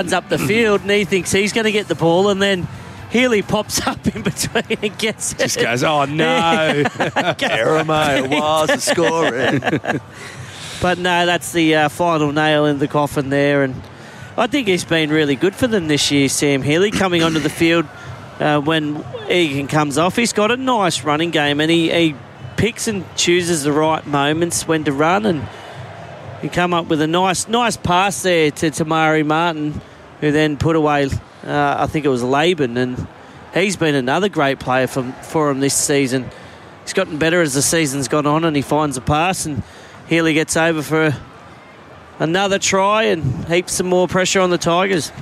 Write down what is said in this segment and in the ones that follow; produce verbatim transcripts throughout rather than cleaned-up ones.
up the field and he thinks he's going to get the ball, and then Healy pops up in between and gets it. Just goes, oh no. Jeremiah was scoring. But no, that's the uh, final nail in the coffin there, and I think he's been really good for them this year, Sam Healy, coming onto the field uh, when Egan comes off. He's got a nice running game, and he, he picks and chooses the right moments when to run, and he come up with a nice nice pass there to Tamari Martin, who then put away, uh, I think it was Laban, and he's been another great player for, for him this season. He's gotten better as the season's gone on, and he finds a pass, and Healy gets over for a, another try and heaps some more pressure on the Tigers.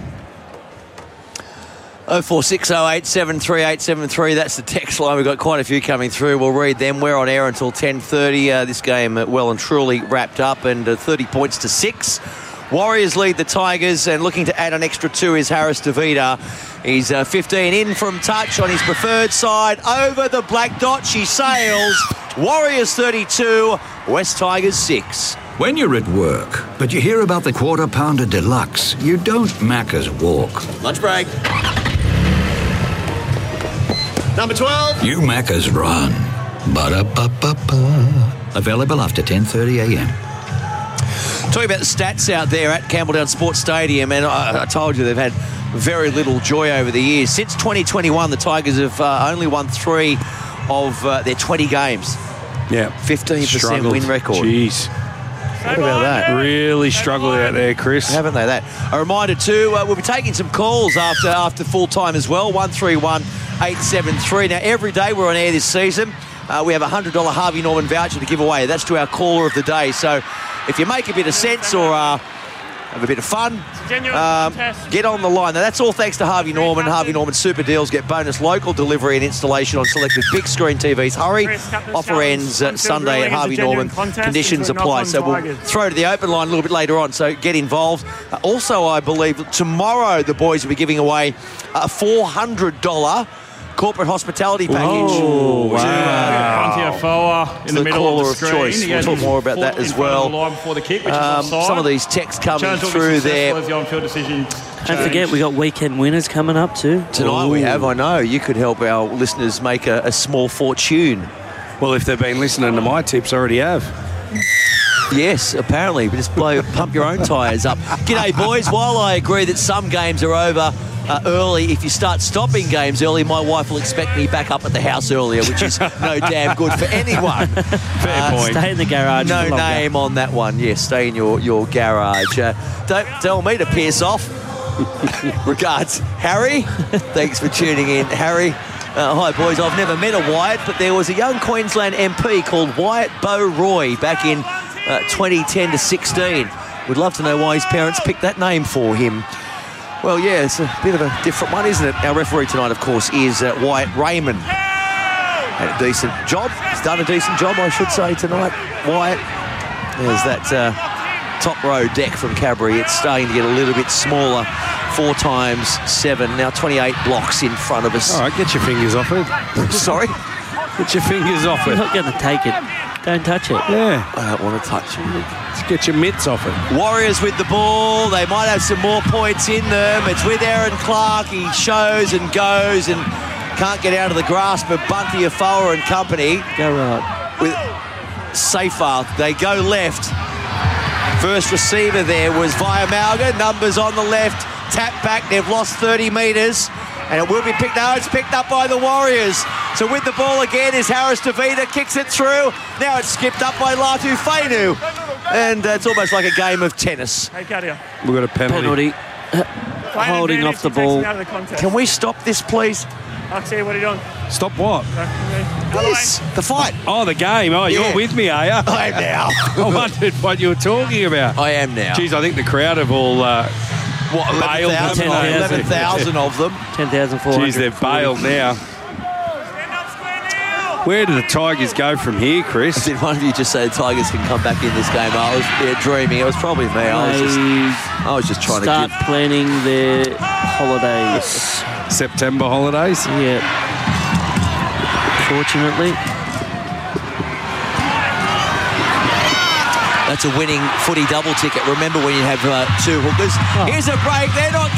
oh four six oh eight seven three eight seven three, that's the text line. We've got quite a few coming through. We'll read them. We're on air until ten thirty. Uh, this game uh, well and truly wrapped up, and uh, thirty points to six. Warriors lead the Tigers, and looking to add an extra two is Harris DeVita. He's uh, fifteen in from touch on his preferred side. Over the black dot, she sails. Warriors thirty-two, West Tigers six. When you're at work, but you hear about the Quarter Pounder Deluxe, you don't Macca's walk. Lunch break. Number twelve. You Macca's run. Ba-da-ba-ba-ba. Available after ten thirty a m. Talking about the stats out there at Campbelltown Sports Stadium, and I, I told you they've had very little joy over the years. Since twenty twenty-one, the Tigers have uh, only won three of uh, their twenty games. Yeah. fifteen percent Struggled. win record. Jeez. What about that? Really struggled out there, Chris. Haven't they that? A reminder too, uh, we'll be taking some calls after after full time as well. one three one eight seven three. Now, every day we're on air this season, uh, we have a one hundred dollars Harvey Norman voucher to give away. That's to our caller of the day. So if you make a bit of sense or uh, have a bit of fun, um, get on the line. Now, that's all thanks to Harvey Norman. Harvey Norman Super Deals. Get bonus local delivery and installation on selected big screen T Vs. Hurry. Offer ends uh, Sunday at Harvey Norman. Conditions apply. So we'll throw to the open line a little bit later on, so get involved. Uh, also, I believe tomorrow the boys will be giving away a four hundred dollars corporate hospitality package. Oh, wow. Pontiafoa in the, the middle of caller the of screen. choice. We'll talk more about that as well. The kick, which um, is some of these texts coming through there. The on-field decision Don't forget, we got weekend winners coming up too. Tonight Ooh. we have, I know. You could help our listeners make a, a small fortune. Well, if they've been listening to my tips, I already have. Yes, apparently. Just blow, pump your own tyres up. G'day, boys. While I agree that some games are over uh, early, if you start stopping games early, my wife will expect me back up at the house earlier, which is no damn good for anyone. Fair uh, point. Stay in the garage. No name on that one. Yes, stay in your, your garage. Uh, don't tell me to piss off. Regards, Harry. Thanks for tuning in, Harry. Uh, hi, boys. I've never met a Wyatt, but there was a young Queensland M P called Wyatt Bow-Roy back in uh, twenty ten to sixteen. Would love to know why his parents picked that name for him. Well, yeah, it's a bit of a different one, isn't it? Our referee tonight, of course, is uh, Wyatt Raymond. Had a decent job. He's done a decent job, I should say, tonight. Wyatt. There's that uh, top row deck from Cadbury. It's starting to get a little bit smaller. Four times seven. Now twenty-eight blocks in front of us. All right, get your fingers off it. Sorry? Get your fingers off You're it. not going to take it. Don't touch it. Yeah. I don't want to touch it. Let's get your mitts off it. Warriors with the ball. They might have some more points in them. It's with Aaron Clark. He shows and goes and can't get out of the grasp of Bunty Afoa and company. Go right. With Safar, they go left. First receiver there was Viamalga. Numbers on the left. Tap back. They've lost thirty metres. And it will be picked up. It's picked up by the Warriors. So with the ball again is Harris DeVita. Kicks it through. Now it's skipped up by Latu Fainu. And uh, it's almost like a game of tennis. Hey, Kadia. We've got a penalty. Penalty. Holding off the ball. Out of the contest. Can we stop this, please? Actually, what are you doing? Stop what? This, the fight. Oh, the game. Oh, Yeah. you're with me, are you? I am now. I wondered what you were talking about. I am now. Geez, I think the crowd have all uh, What, bailed. eleven thousand of them. ten thousand four hundred. Geez, they've bailed now. Where do the Tigers go from here, Chris? Did one of you just say the Tigers can come back in this game? I was yeah, dreaming. It was probably me. I was just, I was just trying Start to give. planning their holidays. September holidays? Yeah. Fortunately. The it's a winning footy double ticket. Remember when you have uh, two hookers. Oh. Here's a break. They're not